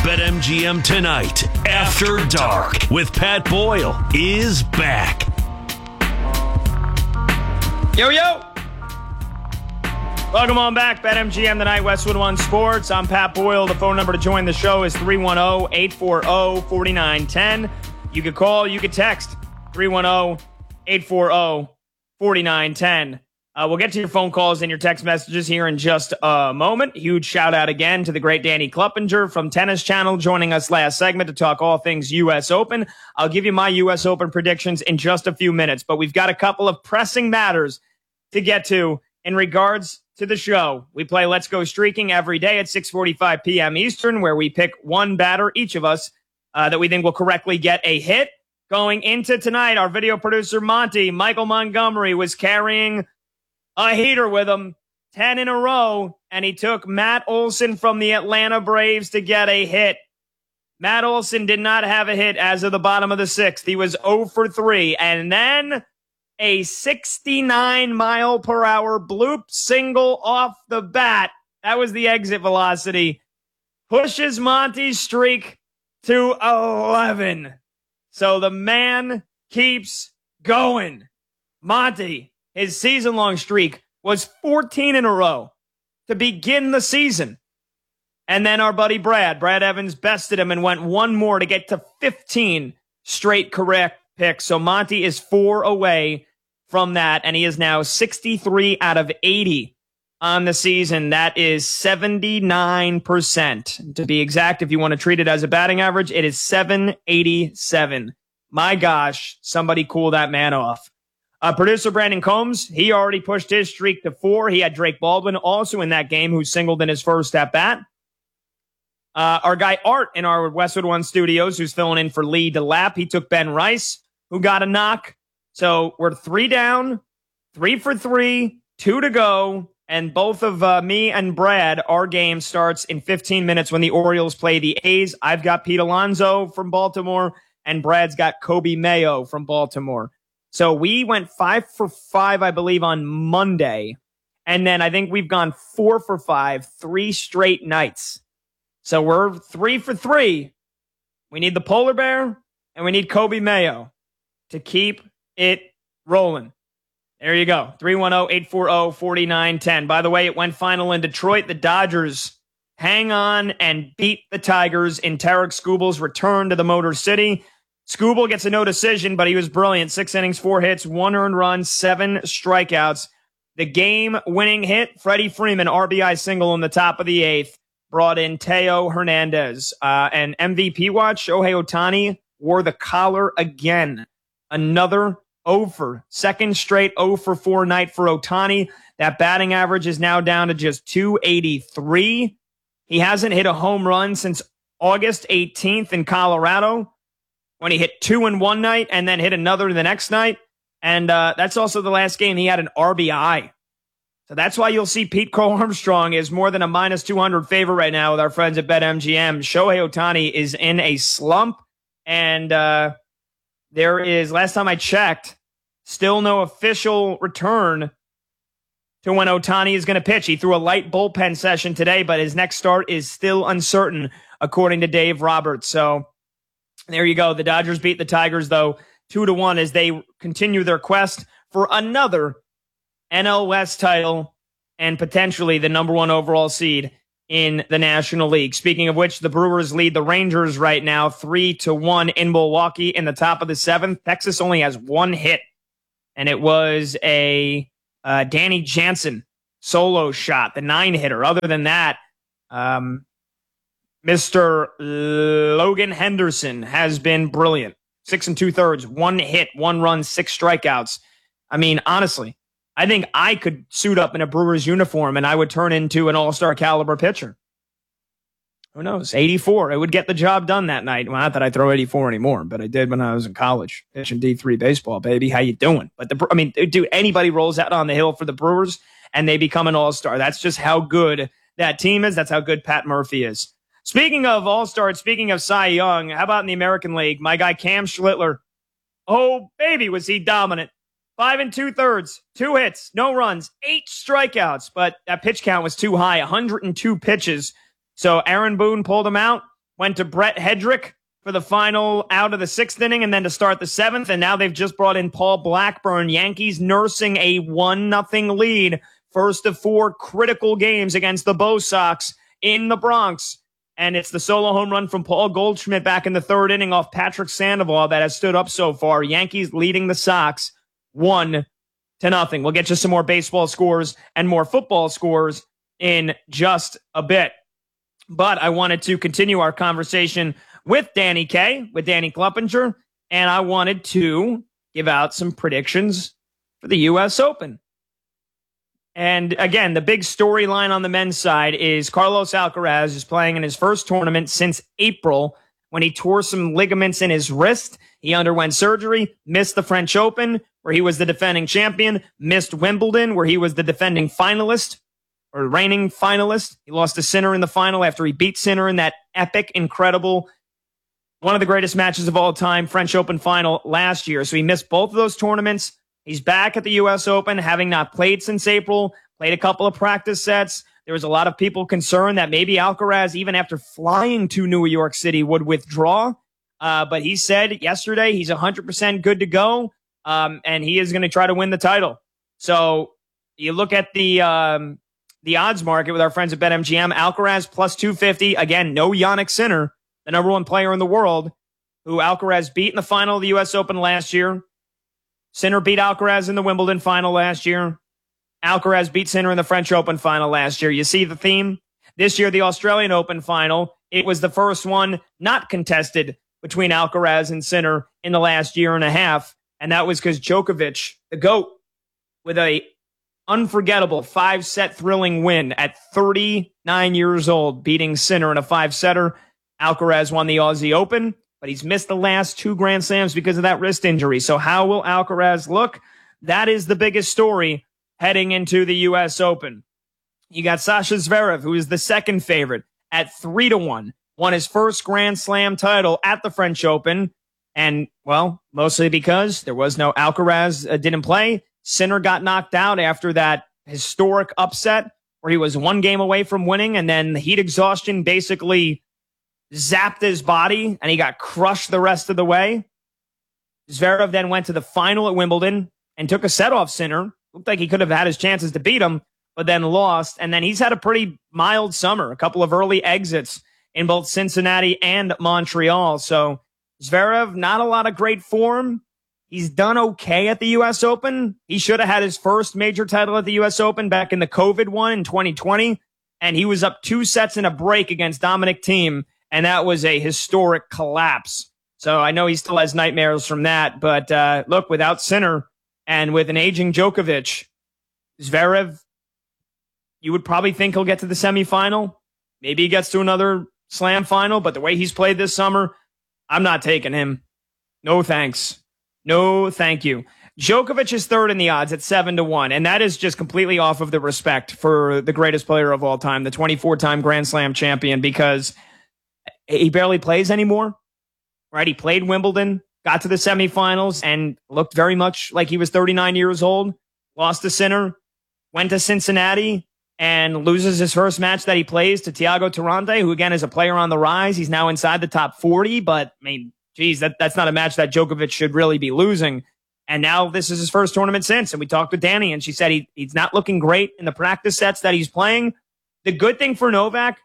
BetMGM Tonight After Dark with Pat Boyle is back. Yo, yo. Welcome on back. BetMGM Tonight, Westwood One Sports. I'm Pat Boyle. The phone number to join the show is 310-840-4910. You could call, you could text 310-840-4910. We'll get to your phone calls and your text messages here in just a moment. Huge shout out again to the great Danny Kluppinger from Tennis Channel joining us last segment to talk all things U.S. Open. I'll give you my U.S. Open predictions in just a few minutes, but we've got a couple of pressing matters to get to in regards to the show. We play Let's Go Streaking every day at 6:45 p.m. Eastern, where we pick one batter, each of us, that we think will correctly get a hit. Going into tonight, our video producer, Monty, Michael Montgomery, was carrying a heater with him, 10 in a row, and he took Matt Olson from the Atlanta Braves to get a hit. Matt Olson did not have a hit as of the bottom of the sixth. He was 0 for 3, and then a 69-mile-per-hour bloop single off the bat. That was the exit velocity. Pushes Monty's streak to 11. So the man keeps going. Monty, his season-long streak was 14 in a row to begin the season. And then our buddy Brad Evans bested him and went one more to get to 15 straight correct picks. So Monty is 4 away from that, and he is now 63 out of 80 on the season. That is 79%. To be exact, if you want to treat it as a batting average, it is 787. My gosh, somebody cool that man off. Producer Brandon Combs, he already pushed his streak to 4. He had Drake Baldwin also in that game, who singled in his first at bat. Our guy Art in our Westwood One studios, who's filling in for Lee DeLapp, he took Ben Rice, who got a knock. So we're 3 down, 3 for 3, 2 to go. And both of me and Brad, our game starts in 15 minutes when the Orioles play the A's. I've got Pete Alonso from Baltimore, and Brad's got Kobe Mayo from Baltimore. So we went 5 for 5, I believe, on Monday. And then I think we've gone 4 for 5, 3 straight nights. So we're 3 for 3. We need the polar bear and we need Kobe Mayo to keep it rolling. There you go. 310-840-4910. By the way, it went final in Detroit. The Dodgers hang on and beat the Tigers in Tarek Skubal's return to the Motor City. Skubal gets a no decision, but he was brilliant. 6 innings, 4 hits, 1 earned run, 7 strikeouts. The game-winning hit, Freddie Freeman, RBI single in the top of the 8th, brought in Teo Hernandez. And MVP watch, Shohei Ohtani wore the collar again. Another 0 for, second straight 0 for 4 night for Ohtani. That batting average is now down to just 283. He hasn't hit a home run since August 18th in Colorado, when he hit 2 in one night and then hit another the next night. And that's also the last game he had an RBI. So that's why you'll see Pete Crow Armstrong is more than a minus 200 favorite right now with our friends at BetMGM. Shohei Ohtani is in a slump. And there is, last time I checked, still no official return to when Ohtani is going to pitch. He threw a light bullpen session today, but his next start is still uncertain, according to Dave Roberts. So there you go. The Dodgers beat the Tigers, though, 2-1 as they continue their quest for another NL West title and potentially the number 1 overall seed in the National League. Speaking of which, the Brewers lead the Rangers right now 3-1 in Milwaukee in the top of the 7th. Texas only has 1 hit, and it was a Danny Jansen solo shot, the 9-hitter. Other than that, Mr. Logan Henderson has been brilliant. 6 2/3, 1 hit, 1 run, 6 strikeouts. I mean, honestly, I think I could suit up in a Brewers uniform and I would turn into an all-star caliber pitcher. Who knows? 84. It would get the job done that night. Well, not that I throw 84 anymore, but I did when I was in college. Pitching D3 baseball, baby. How you doing? But dude, anybody rolls out on the hill for the Brewers and they become an all-star. That's just how good that team is. That's how good Pat Murphy is. Speaking of all-stars, speaking of Cy Young, how about in the American League? My guy Cam Schlittler. Oh, baby, was he dominant. 5 2/3, 2 hits, no runs, 8 strikeouts. But that pitch count was too high, 102 pitches. So Aaron Boone pulled him out. went to Brett Hedrick for the final out of the 6th inning and then to start the 7th. And now they've just brought in Paul Blackburn. Yankees nursing a 1-0 lead. First of 4 critical games against the Bo Sox in the Bronx. And it's the solo home run from Paul Goldschmidt back in the 3rd inning off Patrick Sandoval that has stood up so far. Yankees leading the Sox 1-0. We'll get you some more baseball scores and more football scores in just a bit. But I wanted to continue our conversation with Danny Kaye, with Danny Kluppinger, and I wanted to give out some predictions for the U.S. Open. And again, the big storyline on the men's side is Carlos Alcaraz is playing in his first tournament since April when he tore some ligaments in his wrist. He underwent surgery, missed the French Open, where he was the defending champion, missed Wimbledon, where he was the defending finalist, or reigning finalist. He lost to Sinner in the final after he beat Sinner in that epic, incredible, one of the greatest matches of all time, French Open final last year. So he missed both of those tournaments. He's back at the U.S. Open, having not played since April, played a couple of practice sets. There was a lot of people concerned that maybe Alcaraz, even after flying to New York City, would withdraw. But he said yesterday he's 100% good to go, and he is going to try to win the title. So you look at the odds market with our friends at BetMGM, Alcaraz plus 250. Again, no Jannik Sinner, the number 1 player in the world, who Alcaraz beat in the final of the U.S. Open last year. Sinner beat Alcaraz in the Wimbledon final last year. Alcaraz beat Sinner in the French Open final last year. You see the theme? This year, the Australian Open final, it was the first one not contested between Alcaraz and Sinner in the last year and a half. And that was because Djokovic, the GOAT, with a unforgettable 5-set thrilling win at 39 years old, beating Sinner in a 5-setter. Alcaraz won the Aussie Open, but he's missed the last 2 Grand Slams because of that wrist injury. So how will Alcaraz look? That is the biggest story heading into the U.S. Open. You got Sasha Zverev, who is the second favorite at 3-1, won his first Grand Slam title at the French Open. And, well, mostly because there was no Alcaraz didn't play. Sinner got knocked out after that historic upset where he was 1 game away from winning, and then the heat exhaustion basically zapped his body, and he got crushed the rest of the way. Zverev then went to the final at Wimbledon and took a set off Sinner. Looked like he could have had his chances to beat him, but then lost. And then he's had a pretty mild summer, a couple of early exits in both Cincinnati and Montreal. So Zverev, not a lot of great form. He's done okay at the U.S. Open. He should have had his first major title at the U.S. Open back in the COVID one in 2020. And he was up 2 sets in a break against Dominic Thiem. And that was a historic collapse. So I know he still has nightmares from that. But look, without Sinner and with an aging Djokovic, Zverev, you would probably think he'll get to the semifinal. Maybe he gets to another slam final. But the way he's played this summer, I'm not taking him. No thanks. No, thank you. Djokovic is third in the odds at 7-1, and that is just completely off of the respect for the greatest player of all time, the 24-time Grand Slam champion, because he barely plays anymore, right? He played Wimbledon, got to the semifinals, and looked very much like he was 39 years old, lost to Sinner, went to Cincinnati, and loses his first match that he plays to Thiago Tirante, who, again, is a player on the rise. He's now inside the top 40, but, I mean, geez, that's not a match that Djokovic should really be losing. And now this is his first tournament since. And we talked with Danny, and she said he's not looking great in the practice sets that he's playing. The good thing for Novak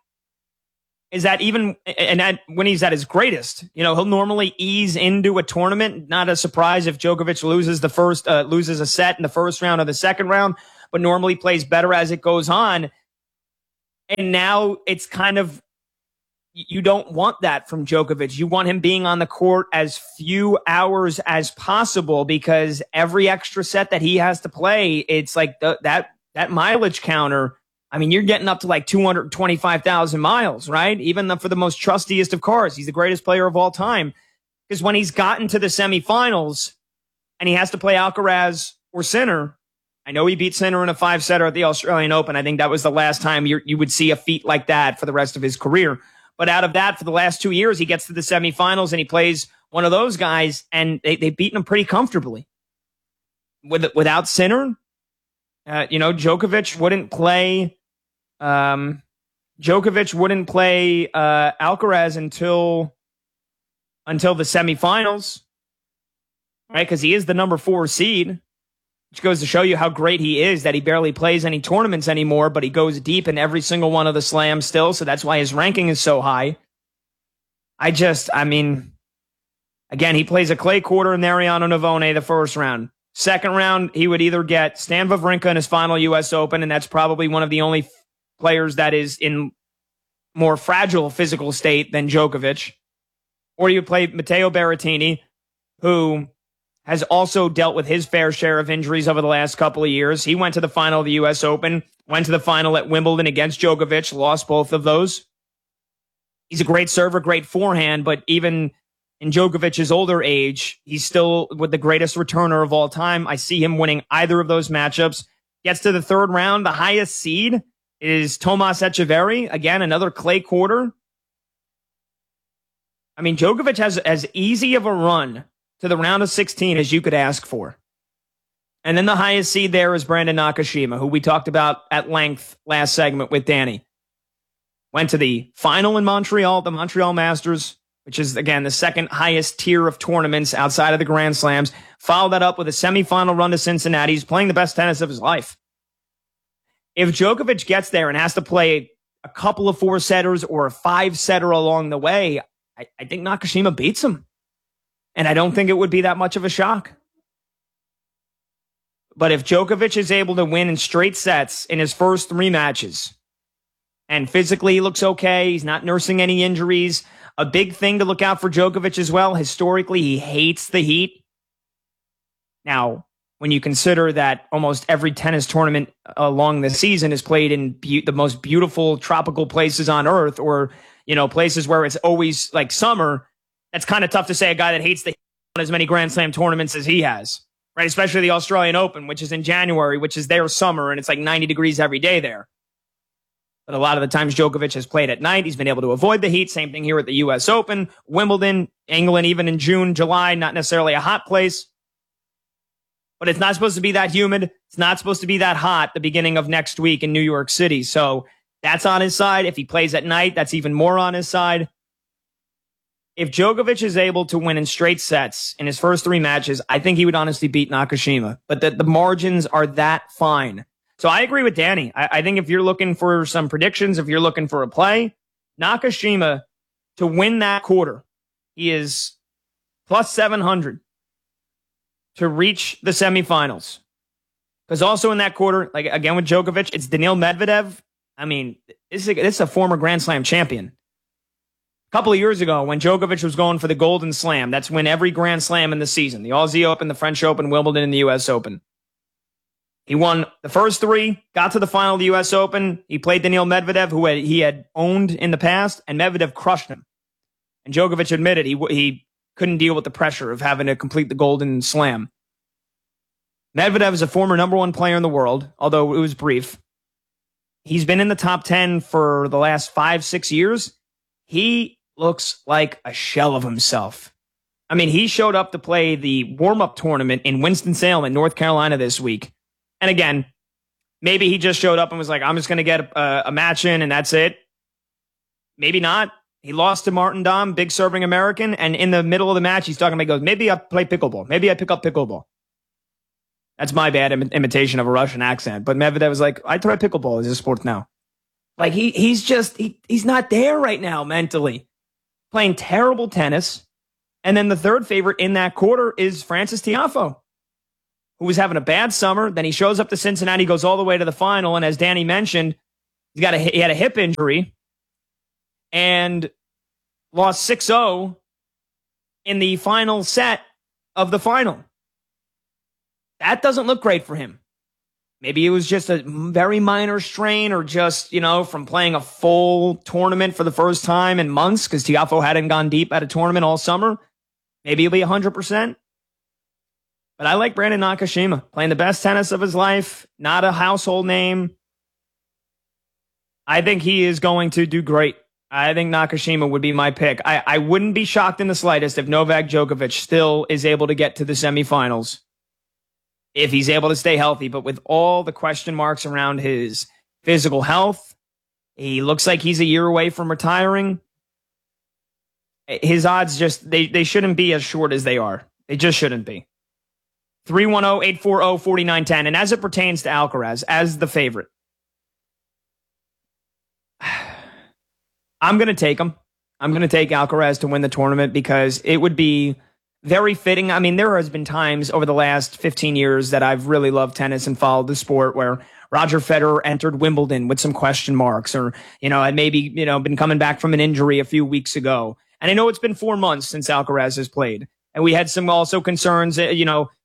is that when he's at his greatest, he'll normally ease into a tournament. Not a surprise if Djokovic loses a set in the first round or the second round, but normally plays better as it goes on. And now it's kind of, you don't want that from Djokovic. You want him being on the court as few hours as possible, because every extra set that he has to play, it's like that mileage counter. I mean, you're getting up to like 225,000 miles, right? Even for the most trustiest of cars. He's the greatest player of all time. Because when he's gotten to the semifinals and he has to play Alcaraz or Sinner, I know he beat Sinner in a 5-setter at the Australian Open. I think that was the last time you would see a feat like that for the rest of his career. But out of that, for the last 2 years, he gets to the semifinals and he plays one of those guys, and they've beaten him pretty comfortably. Without Sinner, Djokovic wouldn't play Djokovic wouldn't play Alcaraz until the semifinals, right? Because he is the number 4 seed, which goes to show you how great he is that he barely plays any tournaments anymore, but he goes deep in every single one of the slams still, so that's why his ranking is so high. Again, he plays a clay quarter in Mariano Navone the first round. Second round, he would either get Stan Wawrinka in his final U.S. Open, and that's probably one of the only players that is in more fragile physical state than Djokovic. Or you play Matteo Berrettini, who has also dealt with his fair share of injuries over the last couple of years. He went to the final of the U.S. Open, went to the final at Wimbledon against Djokovic, lost both of those. He's a great server, great forehand, but even in Djokovic's older age, he's still with the greatest returner of all time. I see him winning either of those matchups. Gets to the third round. The highest seed is Tomas Echeverry. Again, another clay quarter. I mean, Djokovic has as easy of a run to the round of 16 as you could ask for. And then the highest seed there is Brandon Nakashima, who we talked about at length last segment with Danny. Went to the final in Montreal, the Montreal Masters, which is, again, the second highest tier of tournaments outside of the Grand Slams. Followed that up with a semifinal run to Cincinnati. He's playing the best tennis of his life. If Djokovic gets there and has to play a couple of 4-setters or a 5-setter along the way, I think Nakashima beats him. And I don't think it would be that much of a shock. But if Djokovic is able to win in straight sets in his first 3 matches, and physically he looks okay, he's not nursing any injuries, a big thing to look out for Djokovic as well, historically, he hates the heat. Now, when you consider that almost every tennis tournament along the season is played in the most beautiful tropical places on earth, or, places where it's always like summer, that's kind of tough to say a guy that hates the heat on as many Grand Slam tournaments as he has, right? Especially the Australian Open, which is in January, which is their summer, and it's like 90 degrees every day there. But a lot of the times Djokovic has played at night. He's been able to avoid the heat. Same thing here at the U.S. Open, Wimbledon, England, even in June, July, not necessarily a hot place. But it's not supposed to be that humid. It's not supposed to be that hot the beginning of next week in New York City. So that's on his side. If he plays at night, that's even more on his side. If Djokovic is able to win in straight sets in his first 3 matches, I think he would honestly beat Nakashima. But the margins are that fine. So I agree with Danny. I think if you're looking for some predictions, if you're looking for a play, Nakashima to win that quarter, he is plus 700 to reach the semifinals. Because also in that quarter, like again with Djokovic, it's Daniil Medvedev. I mean, this is a former Grand Slam champion. A couple of years ago, when Djokovic was going for the Golden Slam, that's when every Grand Slam in the season, the Aussie Open, the French Open, Wimbledon, and the U.S. Open. He won the first 3, got to the final of the U.S. Open. He played Daniil Medvedev, who he had owned in the past, and Medvedev crushed him. And Djokovic admitted he couldn't deal with the pressure of having to complete the Golden Slam. Medvedev is a former number 1 player in the world, although it was brief. He's been in the top 10 for the last 5-6 years. He looks like a shell of himself. I mean, he showed up to play the warm-up tournament in Winston-Salem in North Carolina this week. And again, maybe he just showed up and was like, I'm just going to get a match in and that's it. Maybe not. He lost to Martin Dahm, big serving American. And in the middle of the match, he's talking about, he goes, maybe I play pickleball. Maybe I pick up pickleball. That's my bad imitation of a Russian accent. But Medvedev was like, I try pickleball as a sport now. Like he's not there right now mentally. Playing terrible tennis. And then the third favorite in that quarter is Frances Tiafoe, who was having a bad summer. Then he shows up to Cincinnati, goes all the way to the final. And as Danny mentioned, he had a hip injury and lost 6-0 in the final set of the final. That doesn't look great for him. Maybe it was just a very minor strain or just, from playing a full tournament for the first time in months because Tiafoe hadn't gone deep at a tournament all summer. Maybe he'll be 100%. But I like Brandon Nakashima, playing the best tennis of his life, not a household name. I think he is going to do great. I think Nakashima would be my pick. I wouldn't be shocked in the slightest if Novak Djokovic still is able to get to the semifinals, if he's able to stay healthy. But with all the question marks around his physical health, He looks like he's a year away from retiring. His odds they shouldn't be as short as they are. They just shouldn't be. 310-840-4910. And as it pertains to Alcaraz, as the favorite, I'm going to take him. I'm going to take Alcaraz to win the tournament because it would be very fitting. I mean, there has been times over the last 15 years that I've really loved tennis and followed the sport where Roger Federer entered Wimbledon with some question marks or, had maybe, been coming back from an injury a few weeks ago. And I know it's been 4 months since Alcaraz has played. And we had some also concerns, during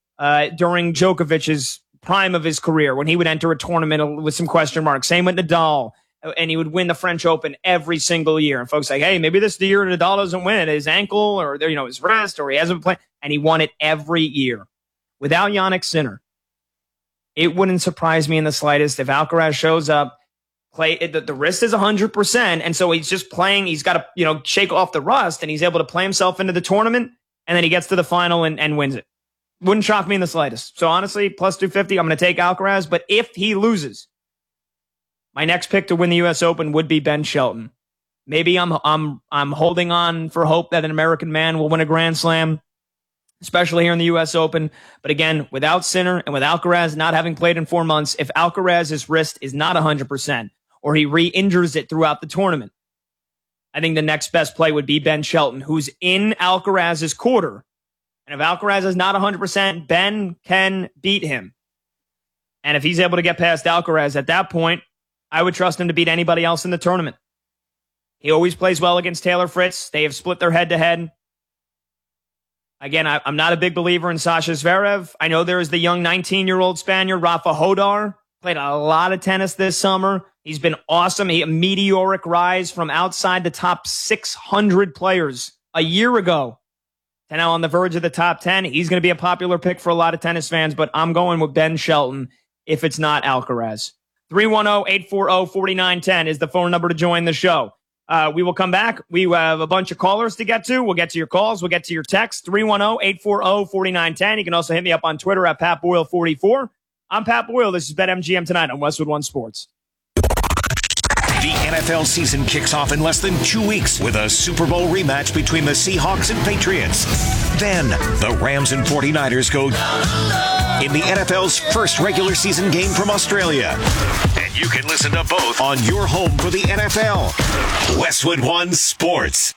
Djokovic's prime of his career when he would enter a tournament with some question marks. Same with Nadal. And he would win the French Open every single year. And folks like, hey, maybe this is the year Nadal doesn't win his ankle or, his wrist or he hasn't played. And he won it every year. Without Jannik Sinner, it wouldn't surprise me in the slightest if Alcaraz shows up, the wrist is 100%. And so he's just playing. He's got to, shake off the rust and he's able to play himself into the tournament. And then he gets to the final and wins it. Wouldn't shock me in the slightest. So honestly, plus 250, I'm going to take Alcaraz. But if he loses, my next pick to win the U.S. Open would be Ben Shelton. Maybe I'm holding on for hope that an American man will win a Grand Slam, especially here in the U.S. Open. But again, without Sinner and with Alcaraz not having played in 4 months, if Alcaraz's wrist is not 100% or he re-injures it throughout the tournament, I think the next best play would be Ben Shelton, who's in Alcaraz's quarter. And if Alcaraz is not 100%, Ben can beat him. And if he's able to get past Alcaraz at that point, I would trust him to beat anybody else in the tournament. He always plays well against Taylor Fritz. They have split their head-to-head. Again, I'm not a big believer in Sasha Zverev. I know there is the young 19-year-old Spaniard, Rafa Hodar. Played a lot of tennis this summer. He's been awesome. A meteoric rise from outside the top 600 players a year ago to now on the verge of the top 10. He's going to be a popular pick for a lot of tennis fans, but I'm going with Ben Shelton if it's not Alcaraz. 310-840-4910 is the phone number to join the show. We will come back. We have a bunch of callers to get to. We'll get to your calls. We'll get to your texts. 310-840-4910. You can also hit me up on Twitter at PatBoyle44. I'm Pat Boyle. This is BetMGM tonight on Westwood One Sports. The NFL season kicks off in less than 2 weeks with a Super Bowl rematch between the Seahawks and Patriots. Then the Rams and 49ers go in the NFL's first regular season game from Australia. And you can listen to both on your home for the NFL. Westwood One Sports.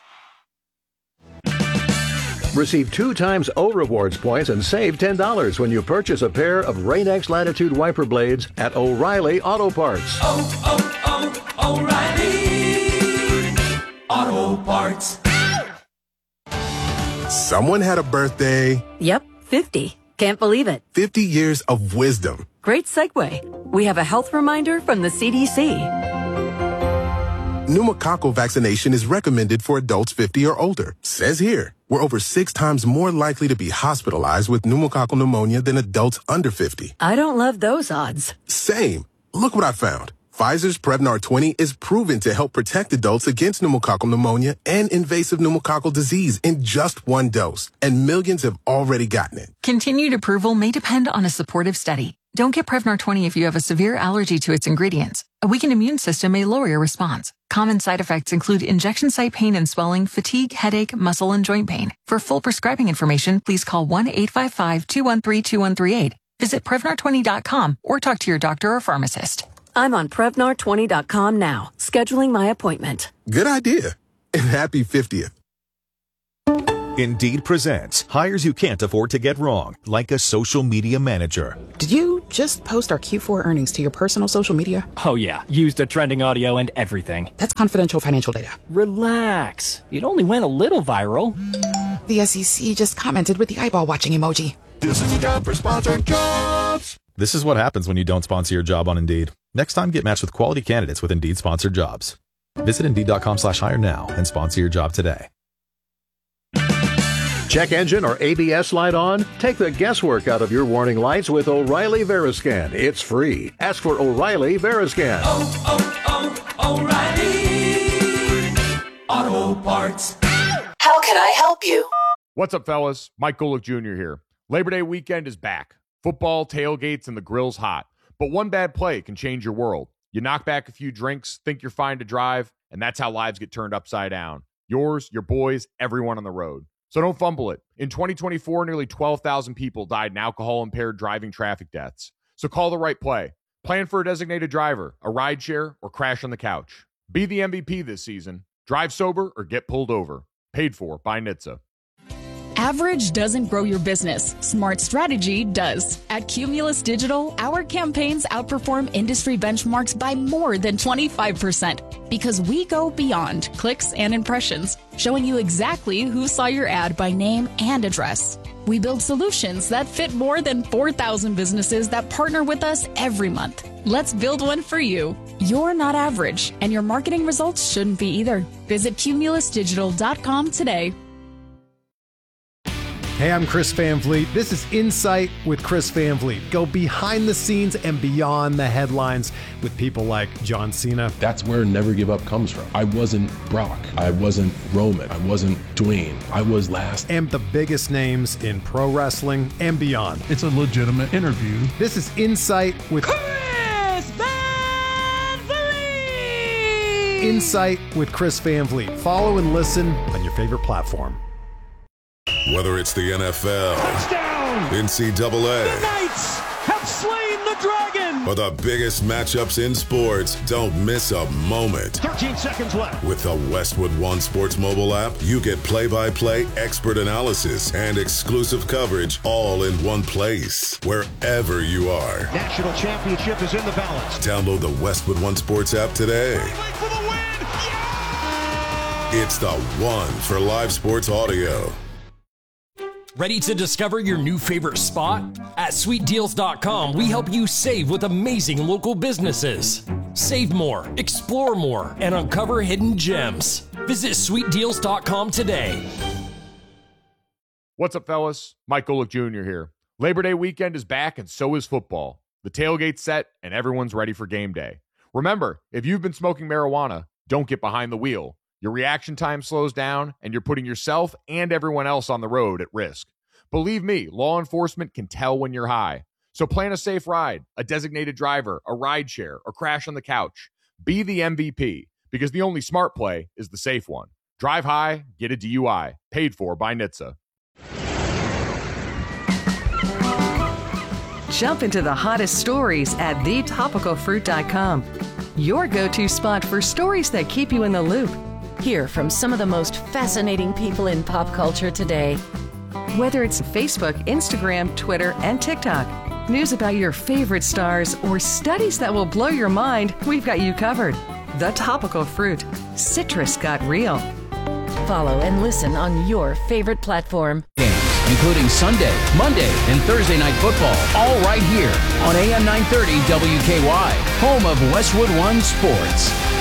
Receive 2 times O Rewards points and save $10 when you purchase a pair of Rain-X Latitude wiper blades at O'Reilly Auto Parts. O'Reilly Auto Parts. Someone had a birthday. Yep, 50. Can't believe it. 50 years of wisdom. Great segue. We have a health reminder from the CDC. Pneumococcal vaccination is recommended for adults 50 or older. Says here, we're over 6 times more likely to be hospitalized with pneumococcal pneumonia than adults under 50. I don't love those odds. Same. Look what I found. Pfizer's Prevnar 20 is proven to help protect adults against pneumococcal pneumonia and invasive pneumococcal disease in just 1 dose. And millions have already gotten it. Continued approval may depend on a supportive study. Don't get Prevnar 20 if you have a severe allergy to its ingredients. A weakened immune system may lower your response. Common side effects include injection site pain and swelling, fatigue, headache, muscle, and joint pain. For full prescribing information, please call 1-855-213-2138. Visit Prevnar20.com or talk to your doctor or pharmacist. I'm on Prevnar20.com now, scheduling my appointment. Good idea. And happy 50th. Indeed presents hires you can't afford to get wrong, like a social media manager. Did you just post our Q4 earnings to your personal social media? Oh yeah, used a trending audio and everything. That's confidential financial data. Relax. It only went a little viral. The SEC just commented with the eyeball watching emoji. This is a job for Sponsored Jobs. This is what happens when you don't sponsor your job on Indeed. Next time, get matched with quality candidates with Indeed sponsored jobs. Visit Indeed.com/hire now and sponsor your job today. Check engine or ABS light on? Take the guesswork out of your warning lights with O'Reilly Veriscan. It's free. Ask for O'Reilly Veriscan. O'Reilly Auto Parts. How can I help you? What's up, fellas? Mike Golick Jr. here. Labor Day weekend is back. Football, tailgates, and the grill's hot. But one bad play can change your world. You knock back a few drinks, think you're fine to drive, and that's how lives get turned upside down. Yours, your boys, everyone on the road. So don't fumble it. In 2024, nearly 12,000 people died in alcohol-impaired driving traffic deaths. So call the right play. Plan for a designated driver, a rideshare, or crash on the couch. Be the MVP this season. Drive sober or get pulled over. Paid for by NHTSA. Average doesn't grow your business. Smart strategy does. At Cumulus Digital, our campaigns outperform industry benchmarks by more than 25% because we go beyond clicks and impressions, showing you exactly who saw your ad by name and address. We build solutions that fit more than 4,000 businesses that partner with us every month. Let's build one for you. You're not average, and your marketing results shouldn't be either. Visit cumulusdigital.com today. Hey, I'm Chris Van Vliet. This is Insight with Chris Van Vliet. Go behind the scenes and beyond the headlines with people like John Cena. That's where Never Give Up comes from. I wasn't Brock. I wasn't Roman. I wasn't Dwayne. I was last. And the biggest names in pro wrestling and beyond. It's a legitimate interview. This is Insight with Chris Van Vliet. Insight with Chris Van Vliet. Follow and listen on your favorite platform. Whether it's the NFL, touchdown, NCAA, the Knights have slain the dragon, or the biggest matchups in sports, don't miss a moment. 13 seconds left. With the Westwood One Sports mobile app, you get play-by-play expert analysis and exclusive coverage all in one place, wherever you are. National championship is in the balance. Download the Westwood One Sports app today. For the win. Yeah! It's the one for live sports audio. Ready to discover your new favorite spot? At sweetdeals.com, we help you save with amazing local businesses. Save more, explore more, and uncover hidden gems. Visit sweetdeals.com today. What's up, fellas? Mike Golick Jr. here. Labor Day weekend is back, and so is football. The tailgate's set, and everyone's ready for game day. Remember, if you've been smoking marijuana, don't get behind the wheel. Your reaction time slows down, and you're putting yourself and everyone else on the road at risk. Believe me, law enforcement can tell when you're high. So plan a safe ride, a designated driver, a ride share, or crash on the couch. Be the MVP, because the only smart play is the safe one. Drive high, get a DUI. Paid for by NHTSA. Jump into the hottest stories at thetopicalfruit.com. Your go-to spot for stories that keep you in the loop. Hear from some of the most fascinating people in pop culture today. Whether it's Facebook, Instagram, Twitter, and TikTok, news about your favorite stars, or studies that will blow your mind, we've got you covered. The Topical Fruit. Citrus got real. Follow and listen on your favorite platform. Games, including Sunday, Monday, and Thursday night football, all right here on AM 930 WKY, home of Westwood One Sports.